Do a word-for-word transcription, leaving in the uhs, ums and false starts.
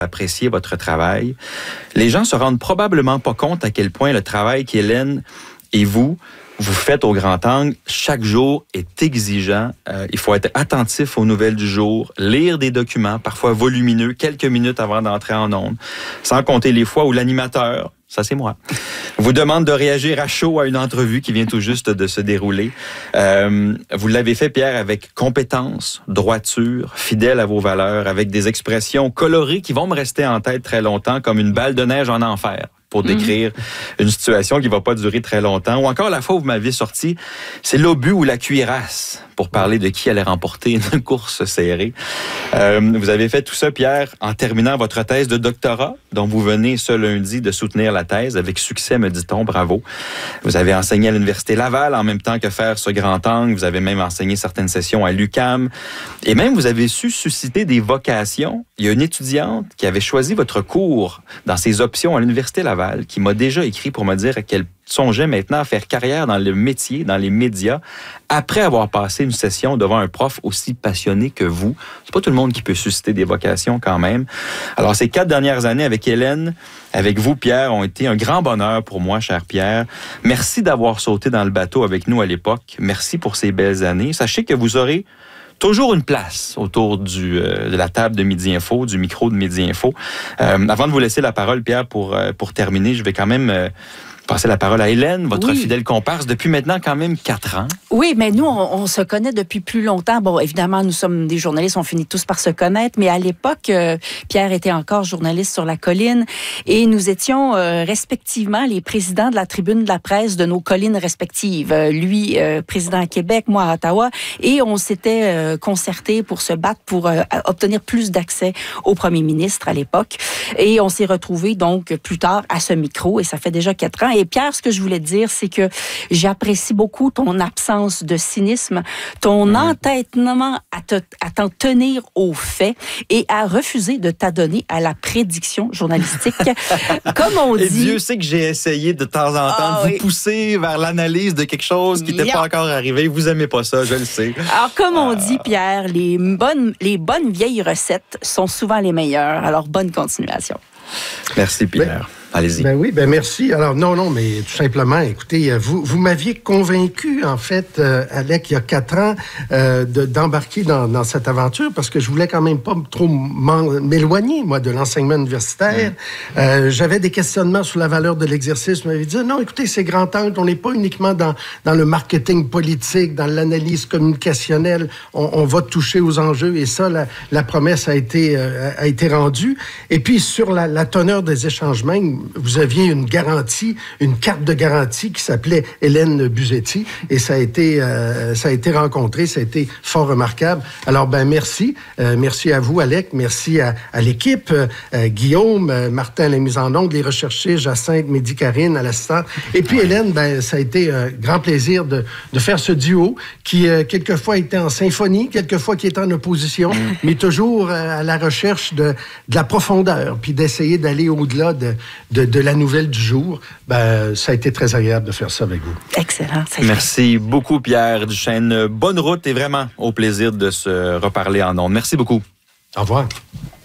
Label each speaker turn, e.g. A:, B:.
A: apprécier votre travail. Les gens se rendent probablement pas compte à quel point le travail qu'Hélène et vous, vous faites au grand angle chaque jour est exigeant. Euh, il faut être attentif aux nouvelles du jour, lire des documents, parfois volumineux, quelques minutes avant d'entrer en ondes, sans compter les fois où l'animateur, ça c'est moi, vous demande de réagir à chaud à une entrevue qui vient tout juste de se dérouler. Euh, vous l'avez fait, Pierre, avec compétence, droiture, fidèle à vos valeurs, avec des expressions colorées qui vont me rester en tête très longtemps, comme une balle de neige en enfer, pour décrire mmh. une situation qui ne va pas durer très longtemps. Ou encore, la fois où vous m'aviez sorti, c'est l'obus ou la cuirasse, pour parler de qui allait remporter une course serrée. Euh, vous avez fait tout ça, Pierre, en terminant votre thèse de doctorat, dont vous venez ce lundi de soutenir la thèse, avec succès, me dit-on, bravo. Vous avez enseigné à l'Université Laval en même temps que faire ce grand angle. Vous avez même enseigné certaines sessions à l'U Q A M. Et même, vous avez su susciter des vocations. Il y a une étudiante qui avait choisi votre cours dans ses options à l'Université Laval, qui m'a déjà écrit pour me dire qu'elle songeait maintenant à faire carrière dans le métier, dans les médias, après avoir passé une session devant un prof aussi passionné que vous. C'est pas tout le monde qui peut susciter des vocations quand même. Alors, ces quatre dernières années avec Hélène, avec vous, Pierre, ont été un grand bonheur pour moi, cher Pierre. Merci d'avoir sauté dans le bateau avec nous à l'époque. Merci pour ces belles années. Sachez que vous aurez toujours une place autour du, euh, de la table de Midi Info, du micro de Midi Info. Euh, avant de vous laisser la parole, Pierre, pour, euh, pour terminer, je vais quand même euh, passer la parole à Hélène, votre oui. fidèle comparse, depuis maintenant quand même quatre ans.
B: Oui, mais nous, on, on se connaît depuis plus longtemps. Bon, évidemment, nous sommes des journalistes, on finit tous par se connaître, mais à l'époque, euh, Pierre était encore journaliste sur La Colline et nous étions euh, respectivement les présidents de la tribune de la presse de nos collines respectives. Euh, lui, euh, président à Québec, moi à Ottawa, et on s'était euh, concertés pour se battre pour euh, obtenir plus d'accès au premier ministre à l'époque. Et on s'est retrouvés donc plus tard à ce micro, et ça fait déjà quatre ans. Et Pierre, ce que je voulais te dire, c'est que j'apprécie beaucoup ton absence de cynisme, ton mmh. entêtement à, te, à t'en tenir aux faits et à refuser de t'adonner à la prédiction journalistique. Comme on dit...
A: Et Dieu sait que j'ai essayé de temps en temps ah, de vous oui. pousser vers l'analyse de quelque chose qui n'était pas encore arrivé. Vous aimez pas ça, je le sais.
B: Alors, comme on euh... dit, Pierre, les bonnes, les bonnes vieilles recettes sont souvent les meilleures. Alors, bonne continuation.
A: Merci, Pierre.
C: Ben...
A: Allez-y.
C: Ben oui, ben merci. Alors, non, non, mais tout simplement, écoutez, vous, vous m'aviez convaincu, en fait, euh, Alec, il y a quatre ans, euh, de, d'embarquer dans, dans cette aventure parce que je voulais quand même pas trop m'éloigner, moi, de l'enseignement universitaire. Mmh. Euh, j'avais des questionnements sur la valeur de l'exercice. Vous m'avez dit, non, écoutez, c'est grand angle, on n'est pas uniquement dans, dans le marketing politique, dans l'analyse communicationnelle, on, on va toucher aux enjeux et ça, la, la promesse a été, euh, a été rendue. Et puis, sur la, la teneur des échanges même, vous aviez une garantie, une carte de garantie qui s'appelait Hélène Busetti et ça a été, euh, ça a été rencontré, ça a été fort remarquable. Alors, ben merci. Euh, merci à vous, Alec. Merci à, à l'équipe. Euh, Guillaume, euh, Martin à la mise en onde, les recherchés, Jacinthe, Mehdi Karine à l'assistant. Et puis, Hélène, ben ça a été un grand plaisir de, de faire ce duo qui, euh, quelquefois, était en symphonie, quelquefois qui était en opposition, mais toujours euh, à la recherche de, de la profondeur, puis d'essayer d'aller au-delà de De, de la nouvelle du jour, ben, ça a été très agréable de faire ça avec vous.
B: Excellent.
A: Merci beaucoup, Pierre Duchesne. Bonne route et vraiment au plaisir de se reparler en ondes. Merci beaucoup.
C: Au revoir.